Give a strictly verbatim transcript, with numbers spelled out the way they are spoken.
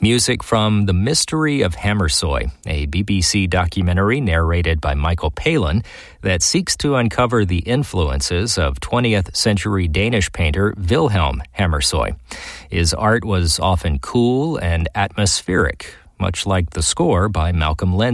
Music from The Mystery of Hammersoy, a B B C documentary narrated by Michael Palin that seeks to uncover the influences of twentieth century Danish painter Wilhelm Hammersoy. His art was often cool and atmospheric, much like the score by Malcolm Lenz.